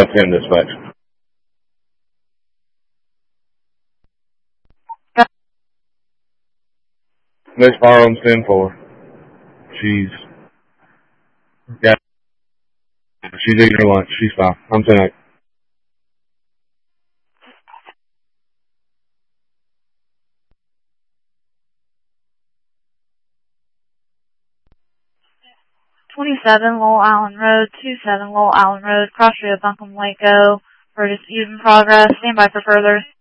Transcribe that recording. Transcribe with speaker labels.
Speaker 1: 10 dispatch. Miss Farham's 10-4. She's eating her lunch. She's fine. I'm 10-8.
Speaker 2: Lowell Island Road, 27 Lowell Island Road, cross street of Buncombe Waco. For dispute in progress. Stand by for further.